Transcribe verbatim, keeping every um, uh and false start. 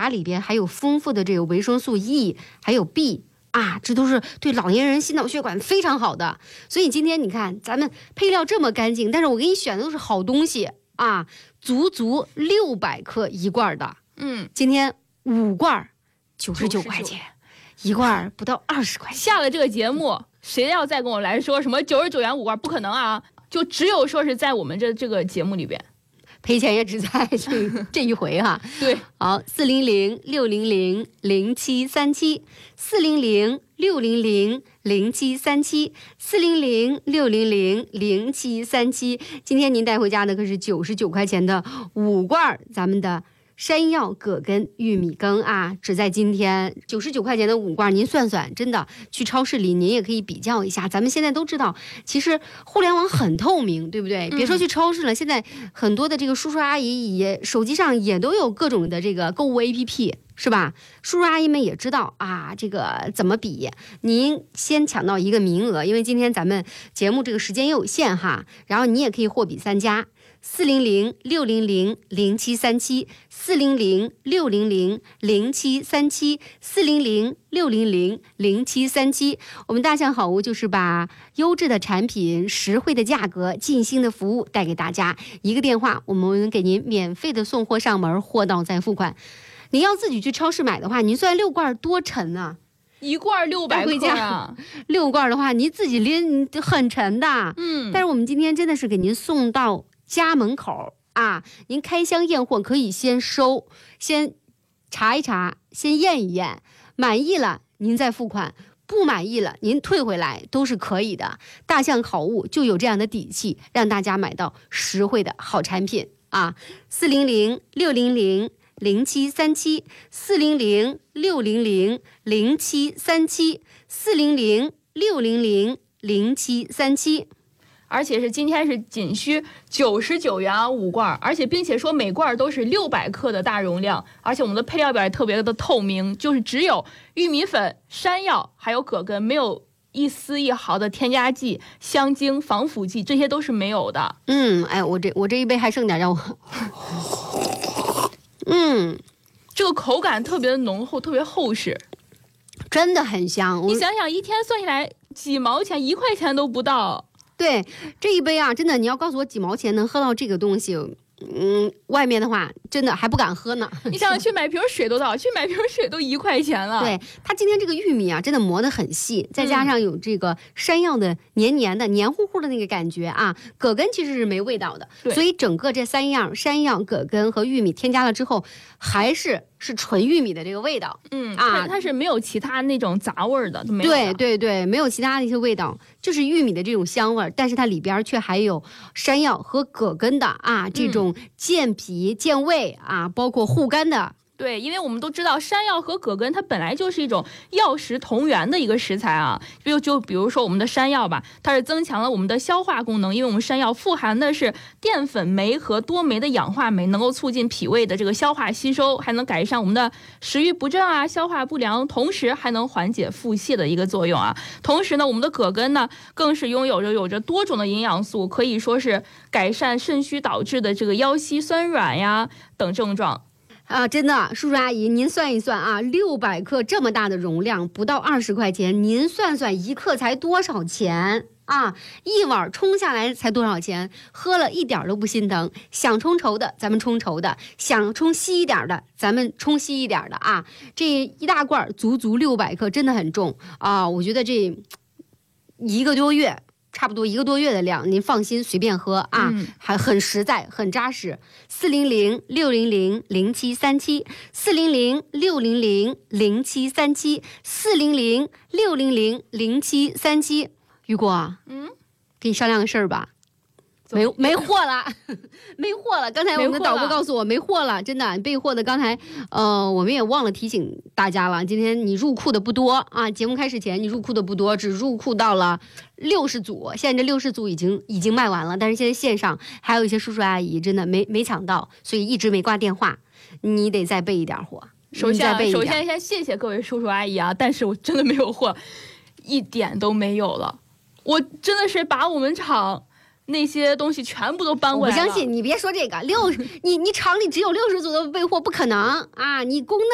芽里边还有丰富的这个维生素 E 还有 B 啊，这都是对老年人心脑血管非常好的。所以今天你看咱们配料这么干净，但是我给你选的都是好东西啊，足足六百克一罐的， 嗯， 今天五罐九十九块钱，一罐不到二十块钱。 下了这个节目，谁要再跟我来说什么九十九元五罐，不可能啊！就只有说是在我们这这个节目里边， 赔钱也只在这这一回哈。 对， 好，四零零六零零零七三七，四零零六零零零七三七，四零零六零零零七三七。今天您带回家的可是九十九块钱的五罐咱们的山药葛根玉米羹啊，只在今天九十九块钱的五罐，您算算，真的去超市里您也可以比较一下。咱们现在都知道，其实互联网很透明，对不对？别说去超市了，现在很多的这个叔叔阿姨也手机上也都有各种的这个购物 A P P， 是吧？叔叔阿姨们也知道啊，这个怎么比？您先抢到一个名额，因为今天咱们节目这个时间也有限哈，然后你也可以货比三家。四零零六零零零七三七，四零零六零零零七三七，四零零六零零零七三七。我们大象好物就是把优质的产品、实惠的价格、尽心的服务带给大家。一个电话，我们给您免费的送货上门，货到再付款。您要自己去超市买的话，您算六罐多沉啊？ 一罐六百克啊！ 六罐的话，您自己拎很沉的。 嗯， 但是我们今天真的是给您送到家门口啊，您开箱验货可以先收，先查一查，先验一验，满意了您再付款，不满意了您退回来都是可以的。大象好物就有这样的底气，让大家买到实惠的好产品啊！四零零六零零零七三七，四零零六零零零七三七，四零零六零零零七三七。 而且是今天是仅需九十九元五罐，而且并且说每罐都是六百克的大容量，而且我们的配料表也特别的透明，就是只有玉米粉、山药还有葛根，没有一丝一毫的添加剂、香精、防腐剂，这些都是没有的。 嗯，哎，我这我这一杯还剩点，让我，嗯， 这个口感特别的浓厚，特别厚实， 真的很香。 你想想，一天算下来几毛钱，一块钱都不到。 对，这一杯啊，真的，你要告诉我几毛钱能喝到这个东西，嗯，外面的话真的还不敢喝呢。 你想想，去买瓶水都多少？去买瓶水都一块钱了。 对，它今天这个玉米啊，真的磨得很细，再加上有这个山药的黏黏的、黏糊糊的那个感觉啊，葛根其实是没味道的，所以整个这三样山药、葛根和玉米添加了之后，还是是纯玉米的这个味道。 嗯啊，它是没有其他那种杂味的，没有。 对对对，没有其他的一些味道，就是玉米的这种香味，但是它里边却还有山药和葛根的啊这种健脾健胃啊，包括护肝的。 对，因为我们都知道山药和葛根它本来就是一种药食同源的一个食材啊，就就比如说我们的山药吧，它是增强了我们的消化功能，因为我们山药富含的是淀粉酶和多酶的氧化酶，能够促进脾胃的这个消化吸收，还能改善我们的食欲不振啊、消化不良，同时还能缓解腹泻的一个作用啊。同时呢，我们的葛根呢更是拥有着有着多种的营养素，可以说是改善肾虚导致的这个腰膝酸软呀等症状。 啊，真的，叔叔阿姨，您算一算啊，六百克这么大的容量，不到二十块钱，您算算一克才多少钱啊？一碗冲下来才多少钱？喝了一点都不心疼。想冲稠的，咱们冲稠的；想冲稀一点的，咱们冲稀一点的啊。这一大罐足足六百克，真的很重啊！我觉得这一个多月。差不多一个多月的量，您放心随便喝啊，嗯、还很实在，很扎实。四零零六零零零七三七，四零零六零零零七三七，四零零六零零零七三七。雨果，嗯，给你商量个事儿吧。没没货了，没货了。刚才我们的导播告诉我没货了，真的备货的。刚才呃，我们也忘了提醒大家了。今天你入库的不多啊，节目开始前你入库的不多，只入库到了六十组。现在这六十组已经已经卖完了，但是现在线上还有一些叔叔阿姨真的没没抢到，所以一直没挂电话。你得再备一点货。 首先，首先先谢谢各位叔叔阿姨啊，但是我真的没有货，一点都没有了。我真的是把我们厂那些东西全部都搬过来了。 我不相信，你别说这个六，你你厂里只有六十组的备货不可能啊！你供的。